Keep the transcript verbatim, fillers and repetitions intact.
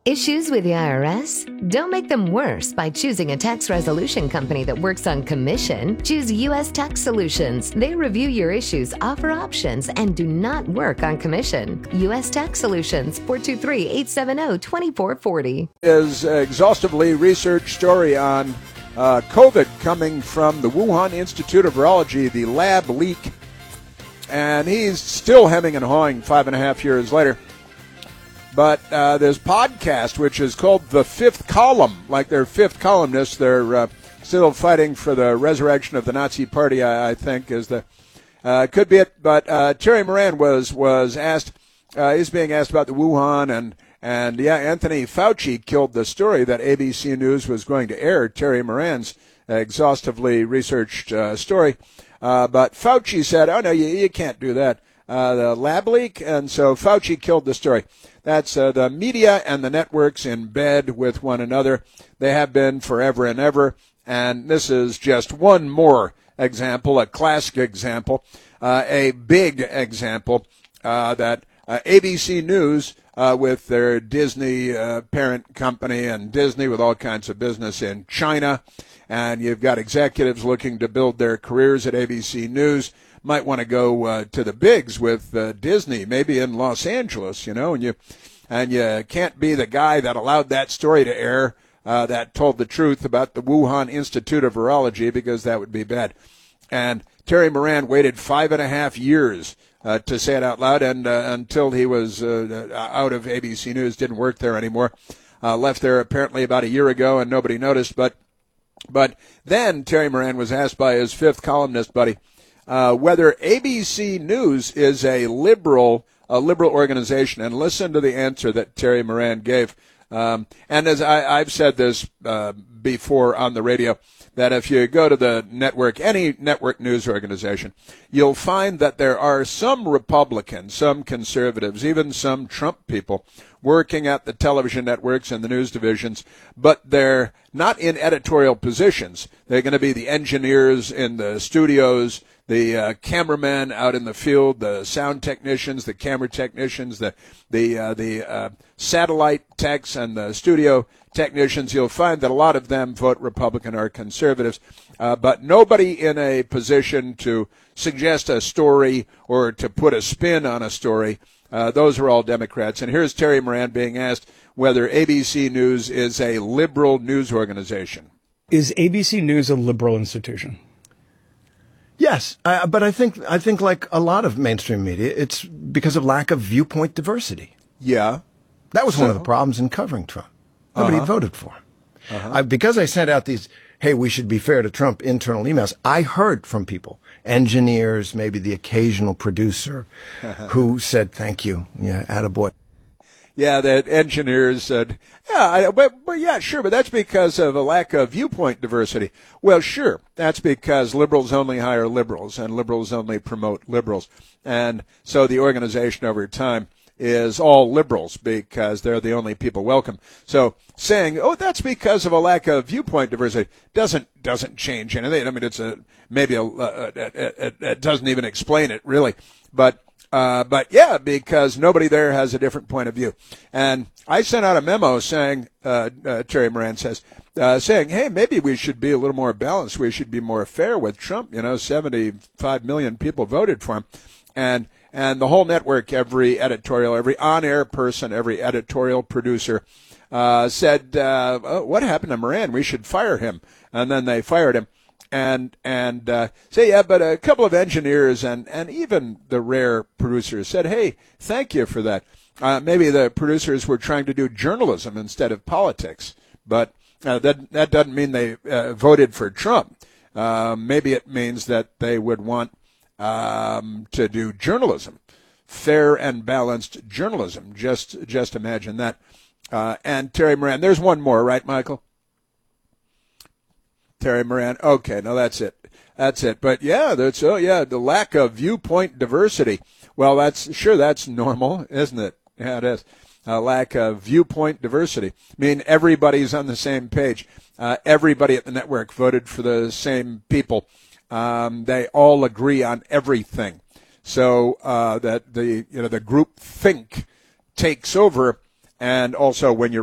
Issues with the I R S? Don't make them worse by choosing a tax resolution company that works on commission. Choose U S Tax Solutions. They review your issues, offer options, and do not work on commission. U S Tax Solutions, four two three, eight seven zero, two four four zero. Is an exhaustively researched story on uh, COVID coming from the Wuhan Institute of Virology, the lab leak. And he's still hemming and hawing five and a half years later. But uh, this podcast, which is called The Fifth Column, like their fifth columnists, they're uh, still fighting for the resurrection of the Nazi Party, I, I think, is the uh, could be it. But uh, Terry Moran was was asked, uh, he's being asked about the Wuhan, and and yeah, Anthony Fauci killed the story that A B C News was going to air, Terry Moran's exhaustively researched uh, story. Uh, but Fauci said, "Oh no, you you can't do that." Uh, the lab leak, and so Fauci killed the story. That's uh, the media and the networks in bed with one another. They have been forever and ever, and this is just one more example, a classic example, uh, a big example uh, that uh, A B C News, uh, with their Disney uh, parent company and Disney with all kinds of business in China, and you've got executives looking to build their careers at A B C News, might want to go uh, to the bigs with uh, Disney, maybe in Los Angeles, you know, and you and you can't be the guy that allowed that story to air uh, that told the truth about the Wuhan Institute of Virology, because that would be bad. And Terry Moran waited five and a half years uh, to say it out loud, and uh, until he was uh, out of A B C News, didn't work there anymore, uh, left there apparently about a year ago, and nobody noticed. But but then Terry Moran was asked by his fifth columnist buddy, Uh, whether A B C News is a liberal, a liberal organization, and listen to the answer that Terry Moran gave. Um, and as I, I've said this uh, before on the radio, that if you go to the network, any network news organization, you'll find that there are some Republicans, some conservatives, even some Trump people working at the television networks and the news divisions, but they're not in editorial positions. They're going to be the engineers in the studios, the uh, cameramen out in the field, the sound technicians, the camera technicians, the the uh, the uh, satellite techs, and the studio technicians. You'll find that a lot of them vote Republican or conservatives, uh, but nobody in a position to suggest a story or to put a spin on a story. Uh, those are all Democrats. And here's Terry Moran being asked whether A B C News is a liberal news organization. Is A B C News a liberal institution? Yes, uh, but I think I think like a lot of mainstream media, it's because of lack of viewpoint diversity. Yeah. That was so? one of the problems in covering Trump. Nobody uh-huh. voted for him. Uh-huh. I, because I sent out these, hey, we should be fair to Trump internal emails, I heard from people, engineers, maybe the occasional producer, who said, thank you. Yeah, attaboy. Yeah, that engineers said, yeah, I, but, but yeah, sure, but that's because of a lack of viewpoint diversity. Well, sure, that's because liberals only hire liberals, and liberals only promote liberals. And so the organization over time is all liberals because they're the only people welcome. So saying, oh, that's because of a lack of viewpoint diversity doesn't doesn't change anything. I mean, it's a maybe a, a, a, a it doesn't even explain it really, but. Uh, but yeah, because nobody there has a different point of view. And I sent out a memo saying, uh, uh, Terry Moran says, uh, saying, hey, maybe we should be a little more balanced. We should be more fair with Trump. You know, seventy-five million people voted for him. And, and the whole network, every editorial, every on-air person, every editorial producer, uh, said, uh, oh, what happened to Moran? We should fire him. And then they fired him. And and uh, say, yeah, but a couple of engineers and, and even the rare producers said, hey, thank you for that. Uh, maybe the producers were trying to do journalism instead of politics. But uh, that that doesn't mean they uh, voted for Trump. Uh, maybe it means that they would want um, to do journalism, fair and balanced journalism. Just, just imagine that. Uh, and Terry Moran, there's one more, right, Michael? Terry Moran. Okay, no, that's it. That's it. But yeah, that's oh yeah, the lack of viewpoint diversity. Well, that's sure that's normal, isn't it? Yeah, it is. A lack of viewpoint diversity. I mean, everybody's on the same page. Uh, everybody at the network voted for the same people. Um, they all agree on everything. So uh, that the you know the group think takes over, and also when you're